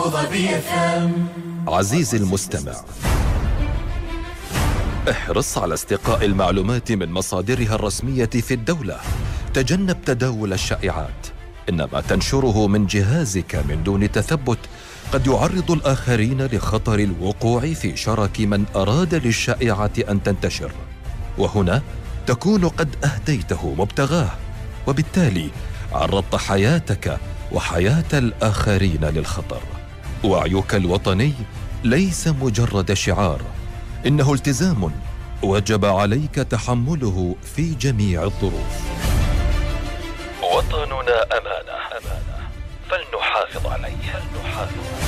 عزيزي المستمع، احرص على استقاء المعلومات من مصادرها الرسمية في الدولة. تجنب تداول الشائعات، إنما تنشره من جهازك من دون تثبت قد يعرض الآخرين لخطر الوقوع في شرك من أراد للشائعة أن تنتشر، وهنا تكون قد أهديته مبتغاه، وبالتالي عرضت حياتك وحياة الآخرين للخطر. وعيك الوطني ليس مجرد شعار، إنه التزام وجب عليك تحمله في جميع الظروف. وطننا أمانة، فلنحافظ عليه.